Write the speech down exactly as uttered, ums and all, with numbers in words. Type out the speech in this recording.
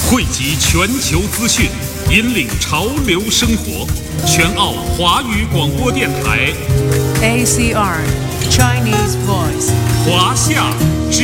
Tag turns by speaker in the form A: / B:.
A: 汇集全球资讯，引领潮流生活。全澳华语广播电台
B: A C R Chinese Voice
A: 华夏